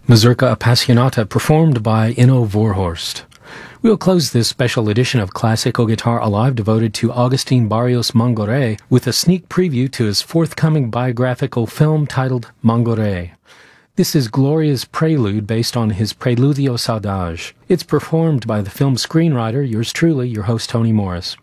Mazurka Appassionata performed by Inno Vorhorst. We'll close this special edition of Classical Guitar Alive devoted to Agustin Barrios Mangoré with a sneak preview to his forthcoming biographical film titled Mangoré. This is Gloria's prelude based on his Preludio Saudade. It's performed by the film screenwriter, yours truly, your host Tony Morris.